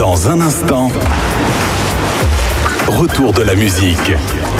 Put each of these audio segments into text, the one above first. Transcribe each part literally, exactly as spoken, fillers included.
Dans un instant, retour de la musique.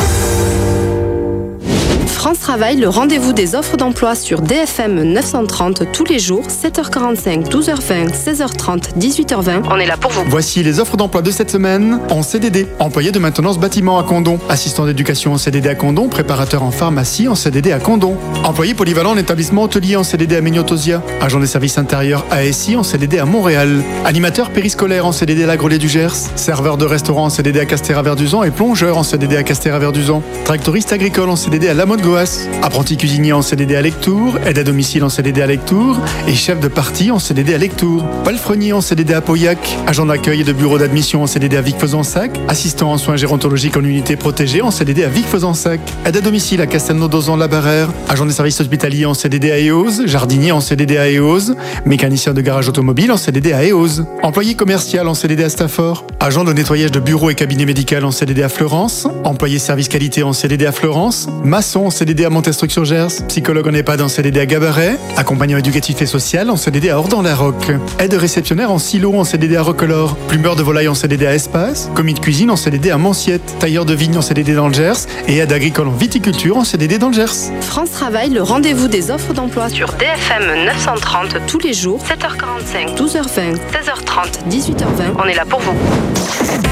France Travail, le rendez-vous des offres d'emploi sur D F M neuf cent trente tous les jours, sept heures quarante-cinq, douze heures vingt, seize heures trente, dix-huit heures vingt. On est là pour vous. Voici les offres d'emploi de cette semaine en C D D. Employé de maintenance bâtiment à Condom. Assistant d'éducation en C D D à Condom. Préparateur en pharmacie en C D D à Condom. Employé polyvalent en établissement hôtelier en C D D à Méniotosia. Agent des services intérieurs A S I en C D D à Montréal. Animateur périscolaire en C D D à la Grelais du Gers. Serveur de restaurant en C D D à Castéra-Verduzan et plongeur en C D D à Castéra-Verduzan. Tractoriste agricole en C D D à La Motte-Goas. Apprenti cuisinier en C D D à Lectour, aide à domicile en C D D à Lectour et chef de partie en C D D à Lectour. Palefrenier en C D D à Pauillac, agent d'accueil et de bureau d'admission en C D D à Vic-Fezensac, assistant en soins gérontologiques en unité protégée en C D D à Vic-Fezensac, aide à domicile à Castelnau-Dozan-la-Barrère, agent des services hospitaliers en C D D à Eauze, jardinier en C D D à Eauze, mécanicien de garage automobile en C D D à Eauze, employé commercial en C D D à Stafford, agent de nettoyage de bureau et cabinet médical en C D D à Fleurance, employé service qualité en C D D à Fleurance, maçon en C D D à Montestruc-sur-Gers, psychologue en EHPAD en C D D à Gabaret, accompagnant éducatif et social en C D D à Ordan-la-Roque, aide réceptionnaire en silo en C D D à Roquelaure, plumeur de volaille en C D D à Espace, commis de cuisine en C D D à Manciette, tailleur de vigne en C D D dans le Gers et aide agricole en viticulture en C D D dans le Gers. France Travail, le rendez-vous des offres d'emploi sur D F M neuf cent trente tous les jours, sept heures quarante-cinq, douze heures vingt, seize heures trente, dix-huit heures vingt. On est là pour vous.